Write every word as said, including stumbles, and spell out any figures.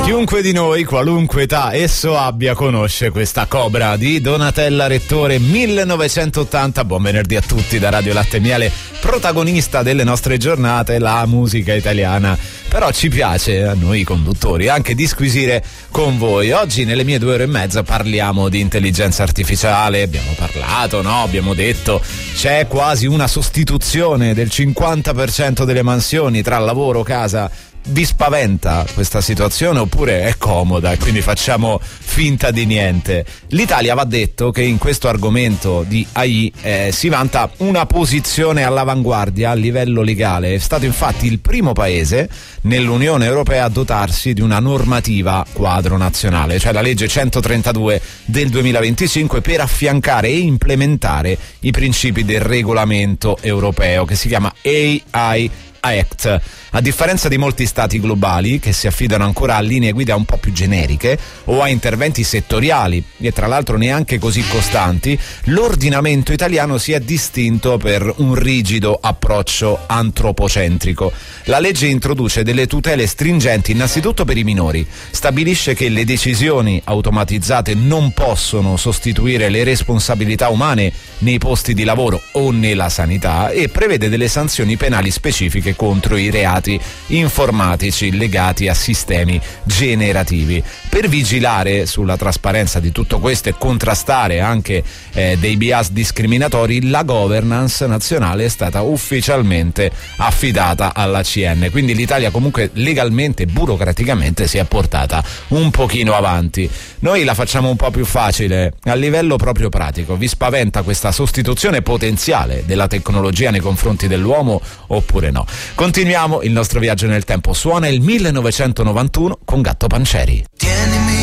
Chiunque di noi, qualunque età esso abbia, conosce questa Cobra di Donatella Rettore, millenovecentottanta. Buon venerdì a tutti da Radio Latte e Miele, protagonista delle nostre giornate, la musica italiana. Però ci piace, a noi conduttori, anche disquisire con voi. Oggi nelle mie due ore e mezza parliamo di intelligenza artificiale. Abbiamo parlato, no? Abbiamo detto c'è quasi una sostituzione del cinquanta per cento delle mansioni tra lavoro, casa. Vi spaventa questa situazione oppure è comoda e quindi facciamo finta di niente? L'Italia, va detto, che in questo argomento di A I eh, si vanta una posizione all'avanguardia a livello legale. È stato infatti il primo paese nell'Unione Europea a dotarsi di una normativa quadro nazionale, cioè la legge centotrentadue del duemilaventicinque, per affiancare e implementare i principi del regolamento europeo che si chiama A I Act. A differenza di molti stati globali che si affidano ancora a linee guida un po' più generiche o a interventi settoriali e tra l'altro neanche così costanti, l'ordinamento italiano si è distinto per un rigido approccio antropocentrico. La legge introduce delle tutele stringenti innanzitutto per i minori, stabilisce che le decisioni automatizzate non possono sostituire le responsabilità umane nei posti di lavoro o nella sanità e prevede delle sanzioni penali specifiche contro i reati informatici legati a sistemi generativi. Per vigilare sulla trasparenza di tutto questo e contrastare anche eh, dei bias discriminatori, la governance nazionale è stata ufficialmente affidata alla C N. Quindi l'Italia comunque legalmente e burocraticamente si è portata un pochino avanti. Noi la facciamo un po' più facile a livello proprio pratico. Vi spaventa questa sostituzione potenziale della tecnologia nei confronti dell'uomo oppure no? Continuiamo il nostro viaggio nel tempo. Suona il millenovecentonovantuno con Gatto Pancieri.